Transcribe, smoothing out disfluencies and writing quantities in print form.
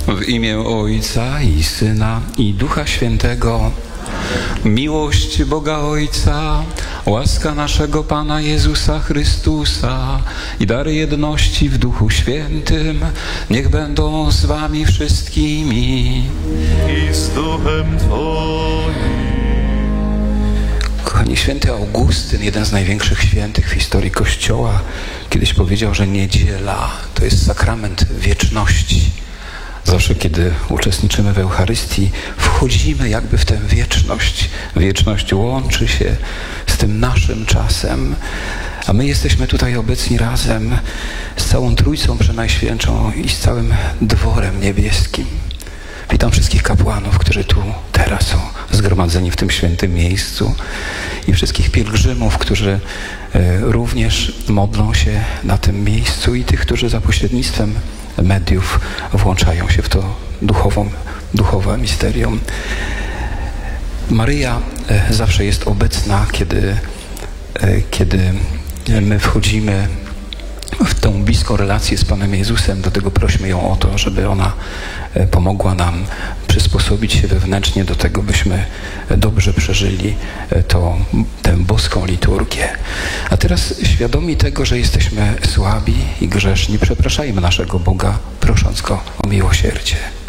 W imię Ojca i Syna i Ducha Świętego. Miłość Boga Ojca, łaska naszego Pana Jezusa Chrystusa i dary jedności w Duchu Świętym niech będą z wami wszystkimi. I z Duchem Twoim. Kochani, święty Augustyn, jeden z największych świętych w historii Kościoła, kiedyś powiedział, że niedziela to jest sakrament wieczności. Zawsze, kiedy uczestniczymy w Eucharystii, wchodzimy jakby w tę wieczność. Wieczność łączy się z tym naszym czasem, a my jesteśmy tutaj obecni razem z całą Trójcą Przenajświętszą i z całym dworem niebieskim. Witam wszystkich kapłanów, którzy tu teraz są zgromadzeni w tym świętym miejscu i wszystkich pielgrzymów, którzy również modlą się na tym miejscu i tych, którzy za pośrednictwem mediów włączają się w to duchowe misterium. Maryja zawsze jest obecna, kiedy my wchodzimy w tą bliską relację z Panem Jezusem. Dlatego prośmy ją o to, żeby ona pomogła nam przysposobić się wewnętrznie do tego, byśmy dobrze przeżyli tę boską liturgię. A teraz świadomi tego, że jesteśmy słabi i grzeszni, przepraszajmy naszego Boga, prosząc Go o miłosierdzie.